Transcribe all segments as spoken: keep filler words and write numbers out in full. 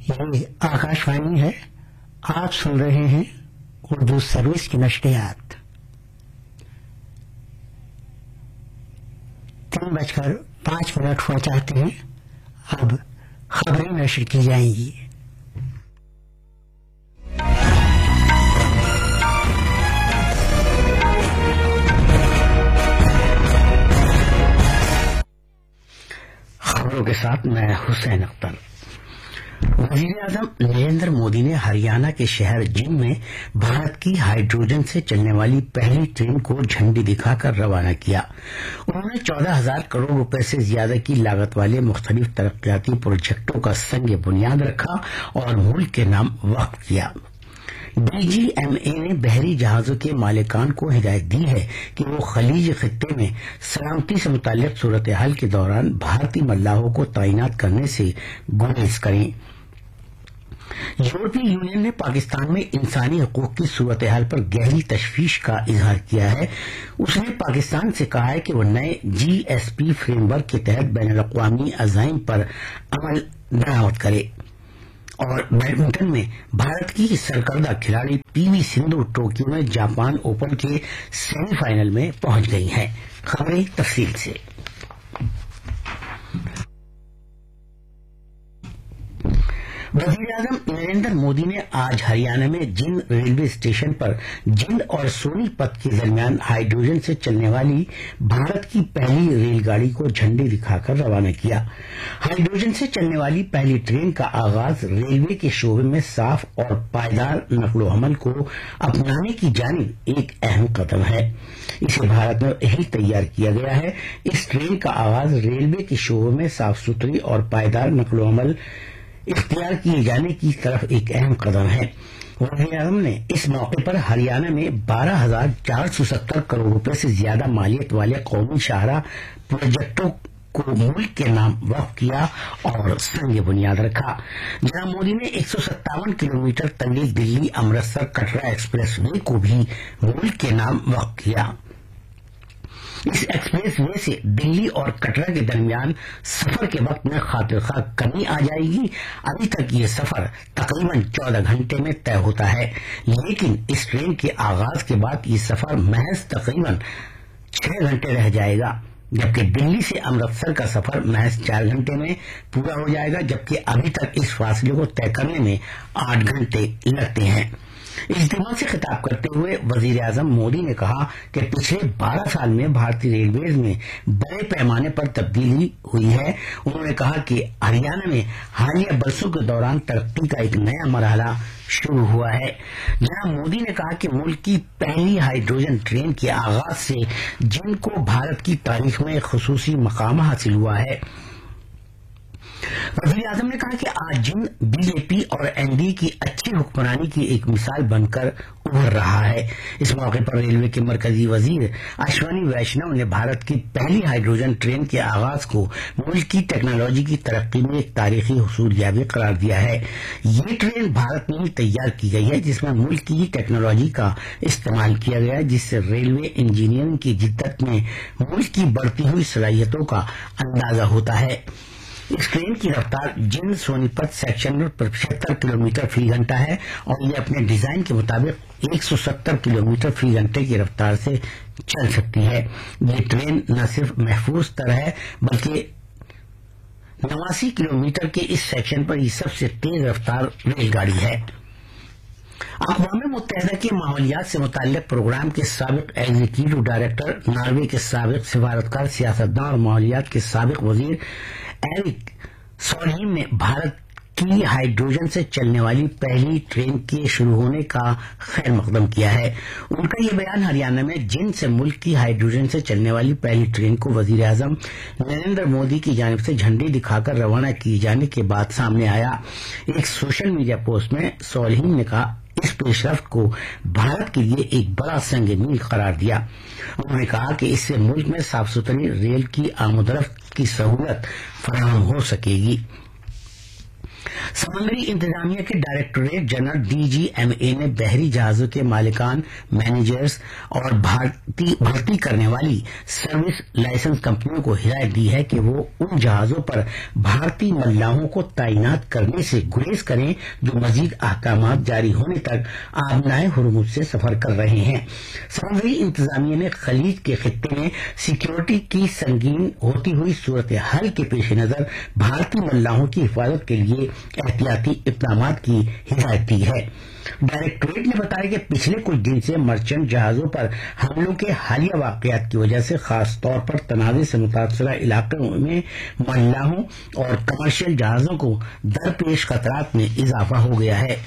یہ آکاشوانی ہے، آپ سن رہے ہیں اردو سروس کی نشریات۔ تین بج کر پانچ منٹ ہوا چاہتے ہیں، اب خبریں نشر کی جائیں گی۔ خبروں کے ساتھ میں حسین اختر۔ وزیر اعظم نریندر مودی نے ہریانہ کے شہر جند میں بھارت کی ہائیڈروجن سے چلنے والی پہلی ٹرین کو جھنڈی دکھا کر روانہ کیا۔ انہوں نے چودہ ہزار کروڑ روپے سے زیادہ کی لاگت والے مختلف ترقیاتی پروجیکٹوں کا سنگ بنیاد رکھا اور ملک کے نام وقف کیا۔ ڈی جی ایم اے نے بحری جہازوں کے مالکان کو ہدایت دی ہے کہ وہ خلیج خطے میں سلامتی سے متعلق صورتحال کے دوران بھارتی ملاحوں کو تعینات کرنے سے گریز کریں۔ یورپی یونین نے پاکستان میں انسانی حقوق کی صورتحال پر گہری تشویش کا اظہار کیا ہے۔ اس نے پاکستان سے کہا ہے کہ وہ نئے جی ایس پی فریم ورک کے تحت بین الاقوامی عزائم پر عمل درآمد کرے۔ اور بیڈمنٹن میں بھارت کی سرکردہ کھلاڑی پی وی سندھو ٹوکیو میں جاپان اوپن کے سیمی فائنل میں پہنچ گئی ہیں۔ خبریں تفصیل سے۔ وزیر اعظم نریندر مودی نے آج ہریانہ میں جند ریلوے اسٹیشن پر جند اور سونی پت کے درمیان ہائیڈروجن سے چلنے والی بھارت کی پہلی ریل گاڑی کو جھنڈی دکھا کر روانہ کیا۔ ہائیڈروجن سے چلنے والی پہلی ٹرین کا آغاز ریلوے کے شعبے میں صاف اور پائیدار نقل و حمل کو اپنانے کی جانب ایک اہم قدم ہے۔ اسے بھارت میں ہی تیار کیا گیا ہے۔ اس ٹرین کا آغاز ریلوے کے شعبے میں صاف ستھری اور پائیدار نقل و حمل اختیار کیے جانے کی طرف ایک اہم قدم ہے۔ وزیر اعظم نے اس موقع پر ہریانہ میں بارہ ہزار چار سو ستر کروڑ روپے سے زیادہ مالیت والے قومی شاہراہ پروجیکٹوں کو ملک کے نام وقف کیا اور سنگ بنیاد رکھا۔ جناب مودی نے ایک سو ستاون کلو میٹر طویل دلی امرتسر کٹرا ایکسپریس وے کو بھی ملک کے نام وقف کیا۔ اس ایکسپریس وے سے دلی اور کٹرا کے درمیان سفر کے وقت میں خاطر خواہ کمی آ جائے گی۔ ابھی تک یہ سفر تقریباً چودہ گھنٹے میں طے ہوتا ہے، لیکن اس ٹرین کے آغاز کے بعد یہ سفر محض تقریباً چھ گھنٹے رہ جائے گا، جبکہ دلی سے امرتسر کا سفر محض چار گھنٹے میں پورا ہو جائے گا، جبکہ ابھی تک اس فاصلے کو طے کرنے میں آٹھ گھنٹے لگتے ہیں۔ اجتماع سے خطاب کرتے ہوئے وزیر اعظم مودی نے کہا کہ پچھلے بارہ سال میں بھارتی ریلویز میں بڑے پیمانے پر تبدیلی ہوئی ہے۔ انہوں نے کہا کہ ہریانہ میں حالیہ برسوں کے دوران ترقی کا ایک نیا مرحلہ شروع ہوا ہے۔ جناب مودی نے کہا کہ ملک کی پہلی ہائیڈروجن ٹرین کے آغاز سے جن کو بھارت کی تاریخ میں ایک خصوصی مقام حاصل ہوا ہے۔ وزیر اعظم نے کہا کہ آج جن بی جے پی اور این ڈی اے کی اچھی حکمرانی کی ایک مثال بن کر ابھر رہا ہے۔ اس موقع پر ریلوے کے مرکزی وزیر اشونی ویشنو نے بھارت کی پہلی ہائیڈروجن ٹرین کے آغاز کو ملک کی ٹیکنالوجی کی ترقی میں ایک تاریخی حصولیابی قرار دیا ہے۔ یہ ٹرین بھارت میں ہی تیار کی گئی ہے، جس میں ملک کی ٹیکنالوجی کا استعمال کیا گیا ہے، جس سے ریلوے انجینئرنگ کی جدت میں ملک کی بڑھتی ہوئی صلاحیتوں کا اندازہ ہوتا ہے۔ اس ٹرین کی رفتار جند سونی پت سیکشن پر پچہتر کلو میٹر فی گھنٹہ ہے اور یہ اپنے ڈیزائن کے مطابق ایک سو ستر کلو میٹر فی گھنٹے کی رفتار سے چل سکتی ہے۔ یہ ٹرین نہ صرف محفوظ تر ہے بلکہ نواسی کلو میٹر کے اس سیکشن پر یہ سب سے تیز رفتار ریل گاڑی ہے۔ اقوام متحدہ کے ماحولیات سے متعلق پروگرام کے سابق ایگزیکٹو ڈائریکٹر، ناروے کے سابق سفارتکار، سیاستدان اور ماحولیات کے سابق وزیر ایرک سولہیم نے بھارت کی ہائیڈروجن سے چلنے والی پہلی ٹرین کے شروع ہونے کا خیر مقدم کیا ہے۔ ان کا یہ بیان ہریانہ میں جند سے ملک کی ہائیڈروجن سے چلنے والی پہلی ٹرین کو وزیر اعظم نریندر مودی کی جانب سے جھنڈی دکھا کر روانہ کیے جانے کے بعد سامنے آیا۔ ایک سوشل میڈیا پوسٹ میں سولہیم نے کہا اس پیش رفت کو بھارت کے لیے ایک بڑا سنگ میل قرار دیا۔ انہوں نے کہا کہ اس سے ملک میں صاف ستھری ریل کی آمد و رفت کی سہولت فراہم ہو سکے گی۔ سمندری انتظامیہ کے directorate general D G M اے نے بحری جہازوں کے مالکان، مینیجرز اور بھارتی بھرتی کرنے والی سروس لائسنس کمپنیوں کو ہدایت دی ہے کہ وہ ان جہازوں پر بھارتی ملاحوں کو تعینات کرنے سے گریز کریں جو مزید احکامات جاری ہونے تک آبنائے ہرمز سے سفر کر رہے ہیں۔ سمندری انتظامیہ نے خلیج کے خطے میں سیکیورٹی کی سنگین ہوتی ہوئی صورتحال کے پیش نظر بھارتی ملاحوں کی حفاظت کے لیے احتیاطی اقدامات کی ہدایت دی ہے۔ ڈائریکٹوریٹ نے بتایا کہ پچھلے کچھ دن سے مرچنٹ جہازوں پر حملوں کے حالیہ واقعات کی وجہ سے خاص طور پر تنازع سے متاثرہ علاقوں میں ملاحوں اور کمرشل جہازوں کو درپیش خطرات میں اضافہ ہو گیا ہے۔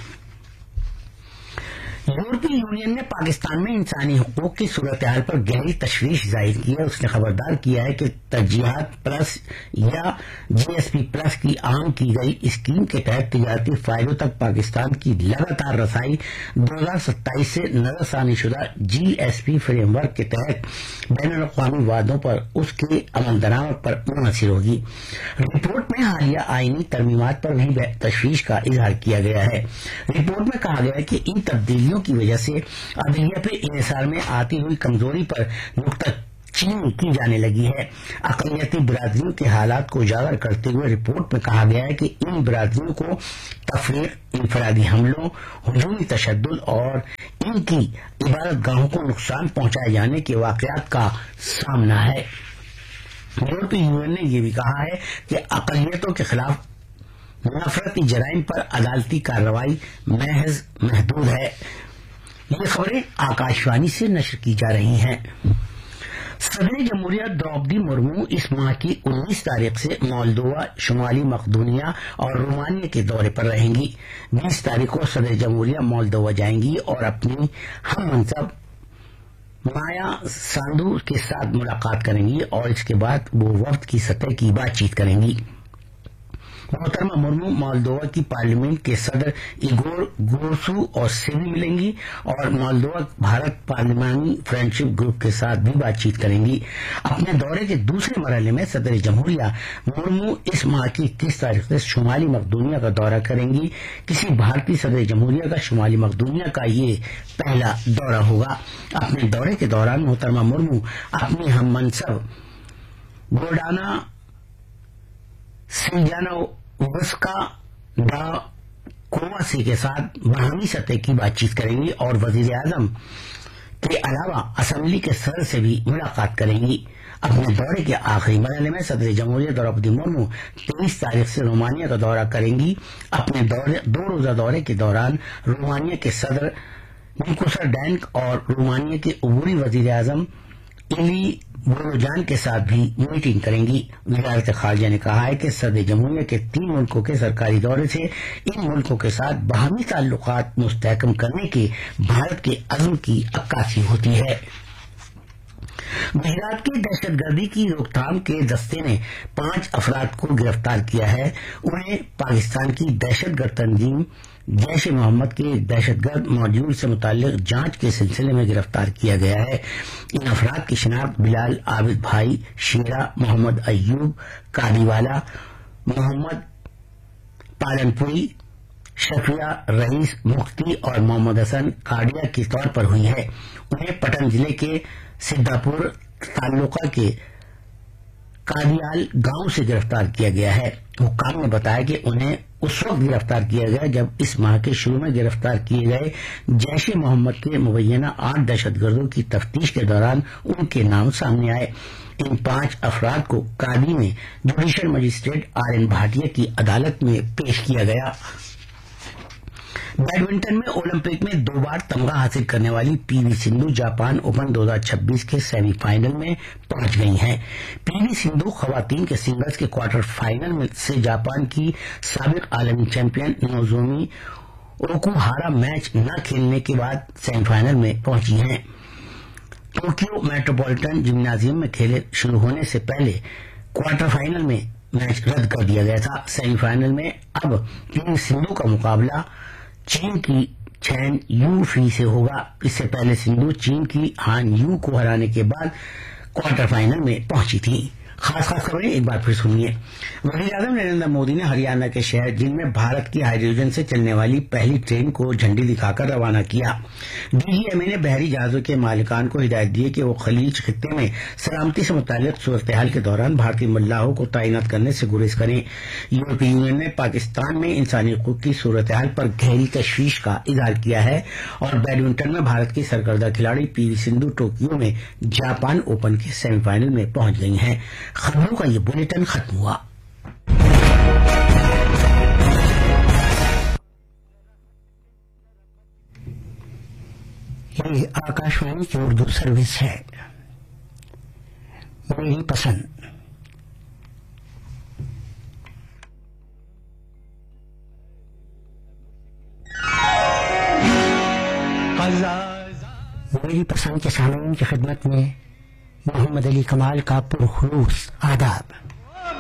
یورپی یونین نے پاکستان میں انسانی حقوق کی صورتحال پر گہری تشویش ظاہر کی ہے۔ اس نے خبردار کیا ہے کہ ترجیحات پلس یا جی ایس پی پلس کی عام کی گئی اسکیم کے تحت تجارتی فائدوں تک پاکستان کی لگاتار رسائی دو ہزار ستائیس سے نظر ثانی شدہ جی ایس پی فریم ورک کے تحت بین الاقوامی وعدوں پر اس کے عمل درآمد پر منحصر ہوگی۔ رپورٹ میں حالیہ آئینی ترمیمات پر بھی تشویش کا اظہار کیا گیا ہے۔ رپورٹ میں کہا گیا ہے کہ ان تبدیلیوں کی وجہ سے عدلیہ پہ انحصار میں آتی ہوئی کمزوری پر نکتہ چینی کی جانے لگی ہے۔ اقلیتی برادریوں کے حالات کو اجاگر کرتے ہوئے رپورٹ میں کہا گیا ہے کہ ان برادریوں کو تفریق، انفرادی حملوں، ہجومی تشدد اور ان کی عبادت گاہوں کو نقصان پہنچائے جانے کے واقعات کا سامنا ہے۔ یورپی یونین نے یہ بھی کہا ہے کہ اقلیتوں کے خلاف نفرتی جرائم پر عدالتی کارروائی محض محدود ہے۔ یہ خبریں آکاش وانی سے نشر کی جا رہی ہیں۔ صدر جمہوریہ دروپدی مرمو اس ماہ کی انیس تاریخ سے مولدووا، شمالی مقدونیہ اور رومانیہ کے دورے پر رہیں گی۔ بیس تاریخ کو صدر جمہوریہ مولدووا جائیں گی اور اپنی ہم منصب مایا ساندو کے ساتھ ملاقات کریں گی اور اس کے بعد وہ وفد کی سطح کی بات چیت کریں گی۔ محترمہ مرمو مولدووا کی پارلیمنٹ کے صدر ایگور گورسو اور سے بھی ملیں گی اور مولدووا بھارت پارلیمانی فرینڈشپ گروپ کے ساتھ بھی بات چیت کریں گی۔ اپنے دورے کے دوسرے مرحلے میں صدر جمہوریہ مرمو اس ماہ کی اکیس تاریخ سے شمالی مقدونیہ کا دورہ کریں گی۔ کسی بھارتی صدر جمہوریہ کا شمالی مقدونیہ کا یہ پہلا دورہ ہوگا۔ اپنے دورے کے دوران محترمہ مرمو اپنی ہم منصب گورڈانا سنجانا وسکا ڈا کوواسی کے ساتھ باہمی سطح کی بات چیت کریں گی اور وزیر اعظم کے علاوہ اسمبلی کے صدر سے بھی ملاقات کریں گی۔ اپنے دورے کے آخری مرحلے میں صدر جمہوریہ دروپدی مرمو تیئیس تاریخ سے رومانیہ کا دورہ کریں گی۔ اپنے دورے دو روزہ دورے کے دوران رومانیہ کے صدر نیکوسا ڈینک اور رومانیہ کے عبوری وزیر اعظم ایلی بولوجان کے ساتھ بھی میٹنگ کریں گی۔ وزارت خارجہ نے کہا ہے کہ صدر جمہوریہ کے تین ملکوں کے سرکاری دورے سے ان ملکوں کے ساتھ باہمی تعلقات مستحکم کرنے کے بھارت کے عزم کی عکاسی ہوتی ہے۔ گجرات کی دہشت گردی کی روک تھام کے دستے نے پانچ افراد کو گرفتار کیا ہے۔ انہیں پاکستان کی دہشت گرد تنظیم جیش محمد کے ایک دہشت گرد موڈیول سے متعلق جانچ کے سلسلے میں گرفتار کیا گیا ہے۔ ان افراد کی شناخت بلال عابد بھائی شیرہ، محمد ایوب کادی والا، محمد پالنپوری، شفیع رئیس مفتی اور محمد حسن کاڈیا کے طور پر ہوئی ہے۔ انہیں پٹن ضلع کے سدھاپور تعلقہ کے کادیال گاؤں سے گرفتار کیا گیا ہے۔ حکام نے بتایا کہ انہیں اس وقت گرفتار کیا گیا جب اس ماہ کے شروع میں گرفتار کیے گئے جیش محمد کے مبینہ آٹھ دہشت گردوں کی تفتیش کے دوران ان کے نام سامنے آئے۔ ان پانچ افراد کو کادی میں جوڈیشل مجسٹریٹ آر این بھاٹیہ کی عدالت میں پیش کیا گیا۔ بیڈمنٹن میں اولمپک میں دو بار تمغہ حاصل کرنے والی پی وی سندھو جاپان اوپن دو ہزار چھبیس کے سیمی فائنل میں پہنچ گئی ہیں۔ پی وی سندھو خواتین کے سنگلز کے کوارٹر فائنل میں سے جاپان کی سابق عالمی چیمپئن نوزومی اوکوہارا میچ نہ کھیلنے کے بعد سیمی فائنل میں پہنچی ہیں۔ ٹوکیو میٹروپولیٹن جمنازیم میں کھیلے شروع ہونے سے پہلے کوارٹر فائنل میں میچ رد کر دیا گیا تھا۔ سیمی فائنل میں اب پی وی سندھو کا مقابلہ چین کی چین یو فی سے ہوگا۔ اس سے پہلے سندھو چین کی ہان یو کو ہرانے کے بعد کوارٹر فائنل میں پہنچی تھی۔ خاص خاص خبریں ایک بار پھر سنیے. وزیر اعظم نریندر مودی نے ہریانہ کے شہر جن میں بھارت کی ہائیڈروجن سے چلنے والی پہلی ٹرین کو جھنڈی دکھا کر روانہ کیا. ڈی جی ایم اے نے بحری جہازوں کے مالکان کو ہدایت دی کہ وہ خلیج خطے میں سلامتی سے متعلق صورتحال کے دوران بھارتی ملاحوں کو تعینات کرنے سے گریز کریں. یورپی یونین نے پاکستان میں انسانی حقوق کی صورتحال پر گہری تشویش کا اظہار کیا ہے اور بیڈمنٹن میں بھارت کی سرکردہ کھلاڑی پی وی سندھو ٹوکیو میں جاپان اوپن کے سیمی فائنل میں پہنچ گئی ہیں. خبروں کا یہ بلیٹن ختم ہوا. یہ آکاشوانی کی اردو سروس ہے. میری پسند. میری پسند کے سامعین کی خدمت میں محمد علی کمال کا پرخلوص آداب.